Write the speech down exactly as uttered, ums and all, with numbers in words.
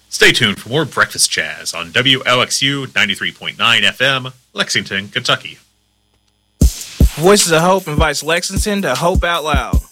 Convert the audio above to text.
Stay tuned for more Breakfast Jazz on W L X U ninety-three point nine F M, Lexington, Kentucky. Voices of Hope invites Lexington to Hope Out Loud.